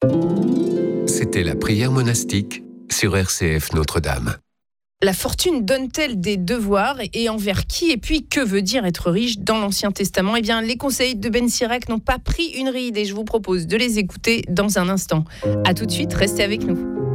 C'était la prière monastique sur RCF Notre-Dame. La fortune donne-t-elle des devoirs et envers qui? Et puis, que veut dire être riche dans l'Ancien Testament? Eh bien, les conseils de Ben Sirac n'ont pas pris une ride et je vous propose de les écouter dans un instant. A tout de suite, restez avec nous.